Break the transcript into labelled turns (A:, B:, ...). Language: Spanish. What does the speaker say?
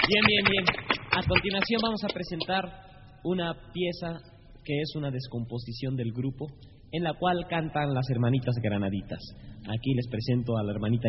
A: Bien, bien, bien. A continuación vamos a presentar una pieza que es una descomposición del grupo, en la cual cantan las hermanitas Granaditas. Aquí les presento a la hermanita